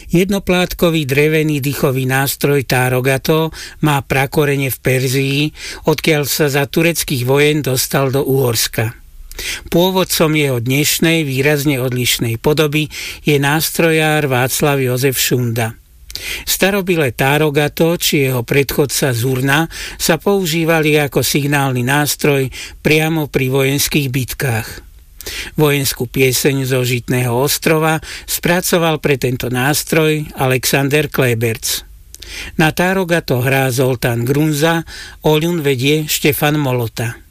Jednoplátkový drevený dychový nástroj tárogato má prakorene v Perzii, odkiaľ sa za tureckých vojen dostal do Uhorska. Pôvodcom jeho dnešnej, výrazne odlišnej podoby je nástrojár Václav Jozef Šunda. Starobilé tárogato či jeho predchodca zurna sa používali ako signálny nástroj priamo pri vojenských bitkách. Vojenskú pieseň zo Žitného ostrova spracoval pre tento nástroj Alexander Kleberc. Na tárogato hrá Zoltán Grunza, oľun vedie Štefan Molota.